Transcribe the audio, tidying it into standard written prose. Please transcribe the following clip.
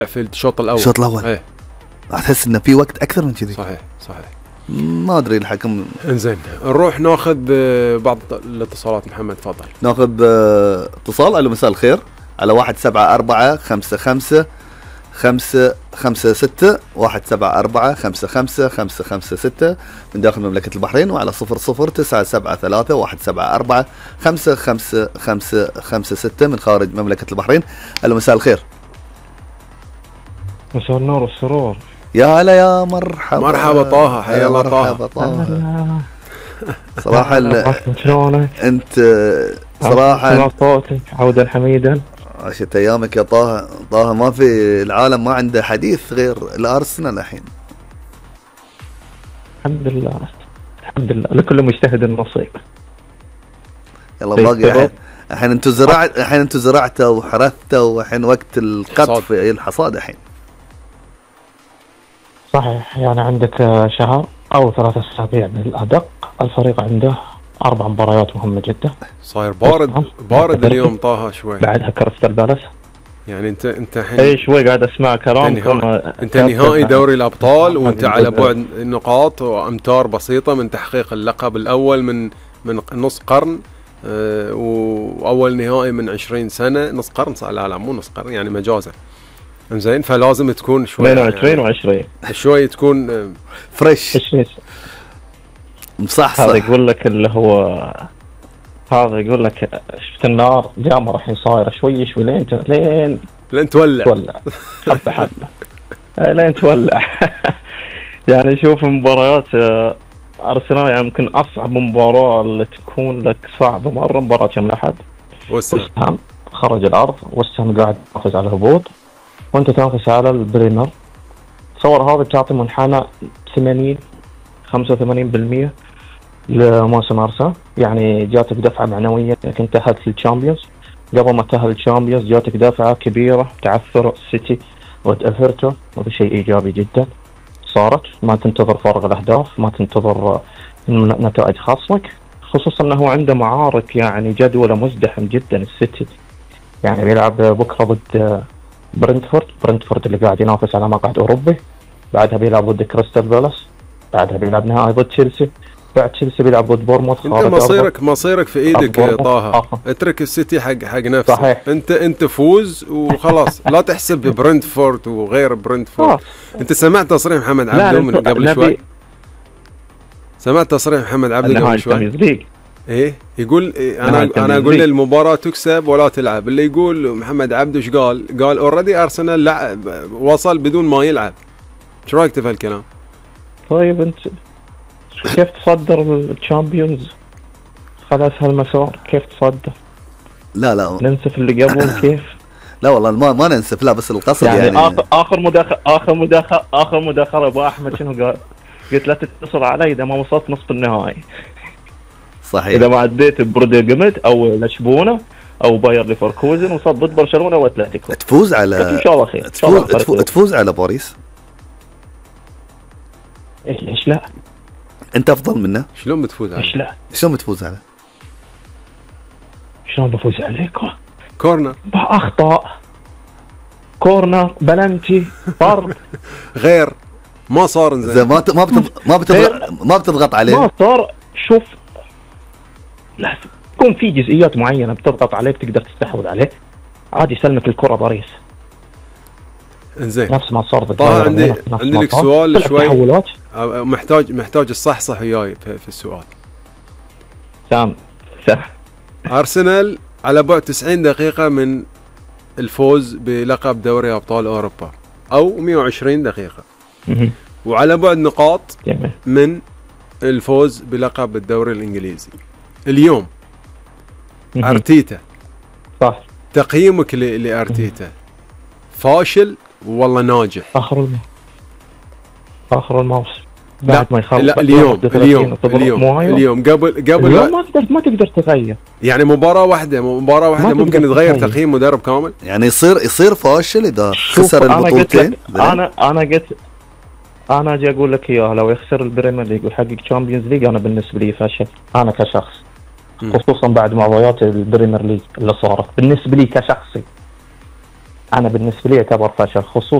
في الشوط الاول. الشوط الاول ايه احس انه في وقت اكثر من كذي. صحيح. ما ادري الحكم. انزين نروح ناخذ بعض الاتصالات. محمد تفضل. ناخذ اتصال. الو مساء الخير. على 17455 556 174555556 من داخل مملكة البحرين، وعلى 00973 174 55556 من خارج مملكة البحرين. الو مساء الخير. مساء النور والسرور. يا هلا يا مرحبا طه. حيا الله طه. صراحة شلونك؟ انت صراحة صوتك عودا حميدا. عشت ايامك يا طه. ما في العالم ما عنده حديث غير الارسنال الحين. الحمد لله لكل مجتهد النصيب. يلا باقي الحين انتم زرعتوا وحرثتوا، والحين وقت القطف الحصاد الحين. صحيح، يعني عندك شهر او 3 أسابيع بالادق. الفريق عنده 4 مباريات مهمة جدا. صاير بارد اليوم طه شوي. بعدها كريستال بالاس. يعني انت الحين اي شوي قاعد اسمع كلامكم. انت نهائي دوري الابطال وانت على بعد نقاط وامتار بسيطة من تحقيق اللقب الاول من نص قرن، واول نهائي من 20 سنة. نص قرن لا مو نص قرن، يعني مجازا. زين، فلازم تكون شوي 22 و20 شوي تكون فريش مصحصح. هذا يقول لك اللي هو هذا يقول لك شفت النار جامرة الحين صايرة شوي لين تولع حبة لين تولع. يعني شوف مباريات أرسنال، يعني يمكن أصعب مباراة اللي تكون لك صعبة مرة مباراة يوم الأحد. وست هام خرج الأرض، وست هام قاعد ينافس على الهبوط وأنت تنافس على البريمير. تصور هذا بتعطي منحنى 85% لموسم أرسنال. يعني جاتك دفعة معنوية انك انتهت للشامبيونز. قبل ما تأهل الشامبيونز جاتك دفعة كبيرة، تعثر السيتي وتأثرته، وهذا شيء إيجابي جدا صارت. ما تنتظر فرق الأهداف، ما تنتظر نتائج خاصك، خصوصا أنه عنده معارك يعني جدوله مزدحم جدا السيتي. يعني بيلعب بكرة ضد برنتفورد اللي قاعد ينافس على مقعد أوروبي، بعدها بيلعب ضد كريستال بالاس، بعدها بيلعب نهائي ضد تشيلسي، بعد تشيلسي بيلعب ضد بورموث. انت مصيرك في ايدك يا طه. اترك السيتي حق نفسك. صحيح. انت فوز وخلاص. لا تحسب برنتفورد وغير برنتفورد. انت سمعت تصريح محمد عبده من قبل شوي؟ سمعت تصريح محمد عبده قبل شوي؟ ايه يقول انا اقول المباراة تكسب ولا تلعب. اللي يقول محمد عبده ايش قال اوريدي ارسنال لعب وصل بدون ما يلعب. ايش رايك في هالكلام؟ طيب انت كيف تصدر الشامبيونز؟ خلاص هالمسار كيف تصدر؟ لا ننسف اللي قبل كيف؟ لا والله ما ننسف. لا بس القصد يعني اخر مداخله ابو احمد شنو قال؟ قلت لا تتصل علي اذا ما وصلت نصف النهائي. صحيح. اذا ما عديت بروديجمنت او لشبونه او باير ليفركوزن وصلت ضد برشلونه واتلتيكو تفوز على ان شاء الله خير. تفوز على باريس. ليش لا؟ انت افضل منه. شلون بتفوز عليه؟ ليش لا؟ شلون بتفوز عليه؟ شلون بفوز عليك؟ كورنر، اخطاء، كورنر، بلنتي، طرد غير ما صار. زين ما بتضغط عليه. ما صار. شوف لا يكون في جزئيات معينه بتضغط عليك تقدر تستحوذ عليه عادي. سلمك الكره باريس. انزين نفس ما صار طبعا. عندي لك سؤال شوي محتاج الصحصح وياي في السؤال. تمام. أرسنال على بعد 90 دقيقة من الفوز بلقب دوري أبطال أوروبا أو 120 دقيقة، وعلى بعد نقاط من الفوز بلقب الدوري الإنجليزي. اليوم أرتيتا، صح، تقييمك لأرتيتا فاشل والله ناجح؟ آخر الموسم بعد ما يخلص. لا اليوم قبل ما تقدر تغير. يعني مباراة واحدة ممكن يتغير تقييم مدرب كامل. يعني يصير فاشل إذا خسر البطولتين. أنا أجي أقول لك إياها، لو يخسر البريمير ليج ويحقق تشامبيونز ليج أنا بالنسبة لي فاشل. أنا كشخص خصوصا بعد معطيات البريمير ليج اللي صارت بالنسبة لي كشخصي. انا بالنسبه لي يعتبر فشل، خصوصا